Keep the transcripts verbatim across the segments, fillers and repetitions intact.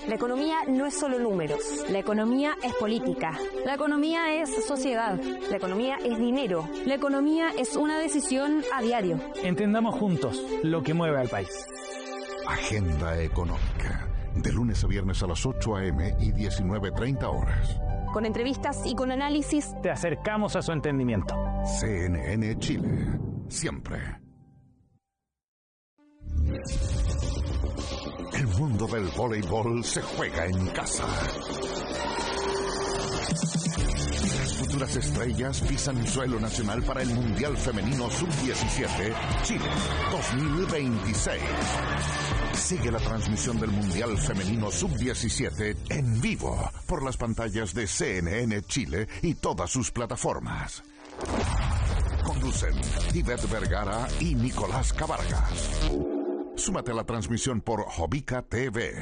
La economía no es solo números. La economía es política. La economía es sociedad. La economía es dinero. La economía es una decisión a diario. Entendamos juntos lo que mueve al país. Agenda Económica. De lunes a viernes a las ocho a eme y diecinueve treinta horas. Con entrevistas y con análisis. Te acercamos a su entendimiento. C N N Chile. Siempre. El mundo del voleibol se juega en casa. Las futuras estrellas pisan suelo nacional para el Mundial Femenino sub diecisiete Chile dos mil veintiséis. Sigue la transmisión del Mundial Femenino sub diecisiete en vivo por las pantallas de C N N Chile y todas sus plataformas. Conducen Ivette Vergara y Nicolás Cabargas. Súmate a la transmisión por Jovica T V.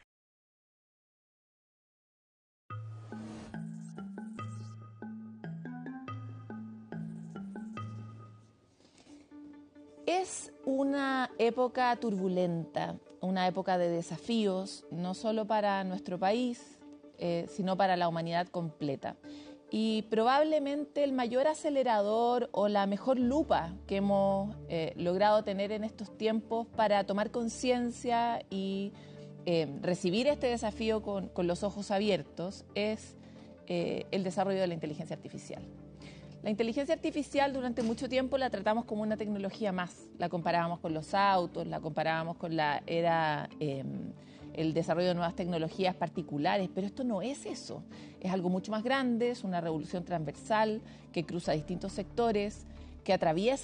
Es una época turbulenta, una época de desafíos, no solo para nuestro país, eh, sino para la humanidad completa. Y probablemente el mayor acelerador o la mejor lupa que hemos eh, logrado tener en estos tiempos para tomar conciencia y eh, recibir este desafío con, con los ojos abiertos es eh, el desarrollo de la inteligencia artificial. La inteligencia artificial durante mucho tiempo la tratamos como una tecnología más. La comparábamos con los autos, la comparábamos con la era... Eh, el desarrollo de nuevas tecnologías particulares, pero esto no es eso. Es algo mucho más grande, es una revolución transversal que cruza distintos sectores, que atraviesa